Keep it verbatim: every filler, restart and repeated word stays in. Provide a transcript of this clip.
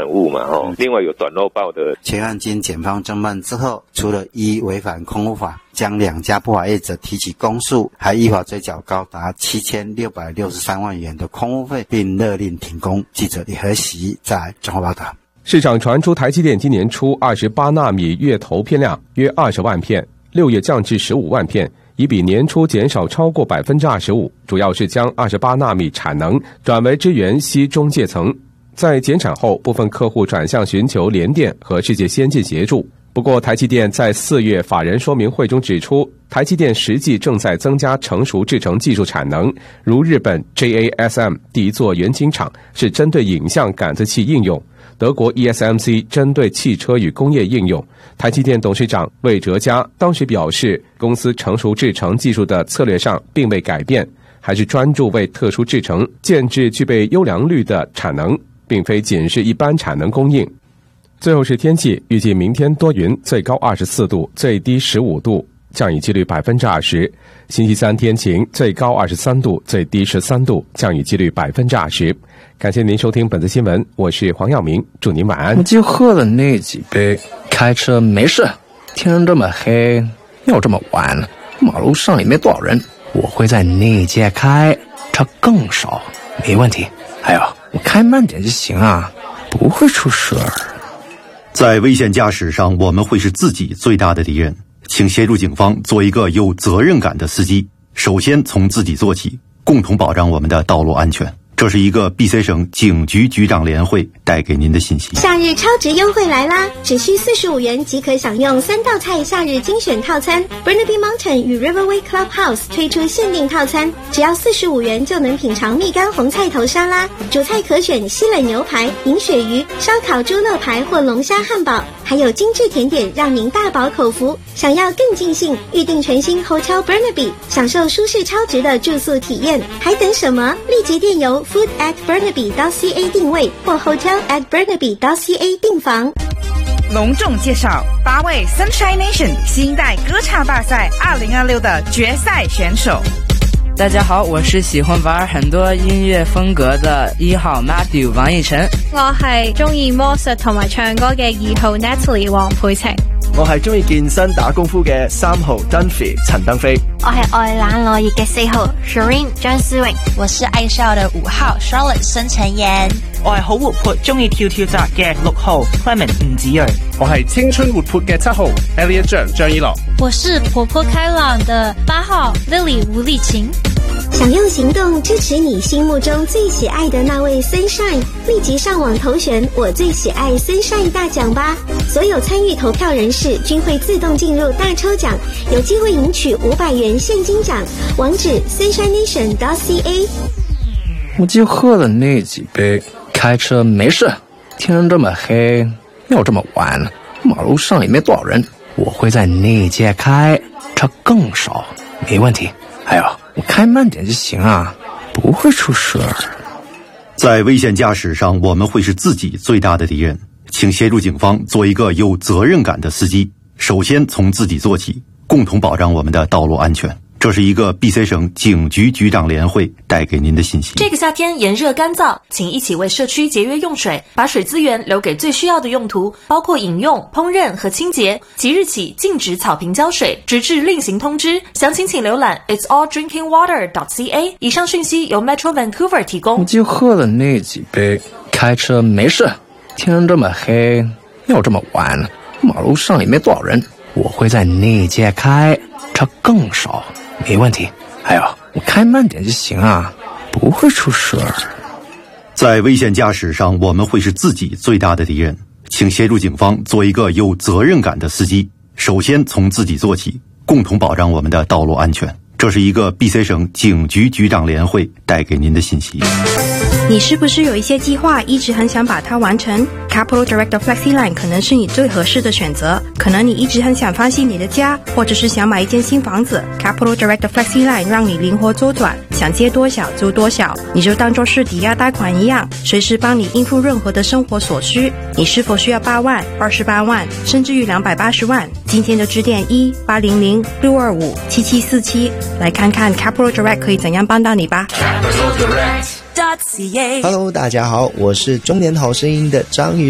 染物嘛哦，另外有短漏报的。 全案经检方侦办之后，除了依违反空污法将两家不法业者提起公诉，还依法追缴高达七千六百六十三万元的空污费，并勒令停工。记者李和喜在综合报道。 市场传出台积电今年初二十八纳米月投片量约二十万片，六月降至十五万片，已比年初减少超过百分之二十五，主要是将二十八纳米产能转为支援矽中介层。在减产后，部分客户转向寻求联电和世界先进协助。不过，台积电在四月法人说明会中指出，台积电实际正在增加成熟制程技术产能，如日本 J A S M 第一座元晶厂是针对影像感测器应用，德国 E S M C 针对汽车与工业应用。台积电董事长魏哲嘉当时表示，公司成熟制程技术的策略上并未改变，还是专注为特殊制程建置具备优良率的产能，并非仅是一般产能供应。最后是天气，预计明天多云，最高二十四度，最低十五度，降雨几率百分之二十。星期三天晴，最高二十三度，最低十三度，降雨几率百分之二十。感谢您收听本次新闻，我是黄耀明，祝您晚安。 我就喝了那几杯，开车没事。天这么黑，又这么晚，马路上也没多少人，我会在内街开，车更少，没问题。还有，我开慢点就行啊，不会出事儿。 在危险驾驶上，我们会是自己最大的敌人。请协助警方做一个有责任感的司机，首先从自己做起，共同保障我们的道路安全。这是一个 B C 省警局局长联会带给您的信息。 夏日超值优惠来啦！只需四十五元即可享用三道菜夏日精选套餐。Burnaby Mountain 与 Riverway Clubhouse 推出限定套餐，只要四十五元就能品尝蜜柑红菜头沙拉，主菜可选西冷牛排、银鳕鱼、烧烤猪肋排或龙虾汉堡，还有精致甜点让您大饱口福。想要更尽兴，预订全新 Hotel Burnaby， 享受舒适超值的住宿体验，还等什么？立即电邮 food at burnaby dot c a 定位或 hotel at burnaby dot c a 订房。 隆重介绍八位 Sunshine Nation 新一代歌唱大赛二零二六的决赛选手。 大家好，我是喜欢玩很多音乐風格的一號 Matthew 王奕晨。 我係中意魔術同埋唱歌嘅二號 Natalie 黃佩晴。 我係中意健身打功夫嘅三號 Dunphy 陳登飛。 我係愛冷落葉嘅四號 Shireen 張思穎。 我是愛笑的五號 Charlotte 孫晨妍。 我係好活潑中意跳跳紮嘅六號 Clement 吳子睿。 我係青春活潑嘅七號 Elliot 張張一樂。 我是活潑開朗的八號 Lily 吳麗琴。 想用行動支持你心目中最喜愛的那位 Sunshine， 立即上網投選我最喜愛 Sunshine 大獎吧！所有參與投票人士均會自動進入大抽獎，有機會贏取五百元現金獎。網址 sunshine nation dot c a。 我就喝了那幾杯，開車沒事。天這麼黑，又這麼晚，馬路上也沒多少人，我會在內街開，車更少，沒問題。還有，我開慢點就行啊，不會出事兒。 在危險駕駛上，我們會是自己最大的敵人。請協助警方做一個有責任感的司機，首先從自己做起，共同保障我們的道路安全。這是一個 B C 省警局局長聯會帶給您的信息。 這個夏天炎熱乾燥，請一起為社區節約用水，把水資源留給最需要的用途，包括飲用、烹飪和清潔。即日起禁止草坪澆水，直至另行通知。詳情請瀏覽 it's all drinking water dot c a。 以上訊息由 Metro Vancouver 提供。 我就喝了那幾杯，開車沒事。天這麼黑，又這麼晚，馬路上也沒多少人，我會在內街開，車更少，沒問題。還有，我開慢點就行啊，不會出事兒。 在危險駕駛上，我們會是自己最大的敵人。請協助警方做一個有責任感的司機，首先從自己做起，共同保障我們的道路安全。這是一個 B C 省警局局長聯會帶給您的信息。 你是不是有一些計劃一直很想把它完成？ Capital Direct FlexiLine 可能是你最合適的選擇。可能你一直很想放棄你的家，或者是想買一間新房子。 Capital Direct FlexiLine 讓你靈活周轉，想借多少就多少，你就當作是抵押貸款一樣，隨時幫你應付任何的生活所需。你是否需要八萬、二十八萬，甚至於兩百八十萬？今天就致電一八零零六二五七七四七，來看看 Capital Direct 可以怎樣幫到你吧。 Hello， 大家好，我是中年好聲音的張宇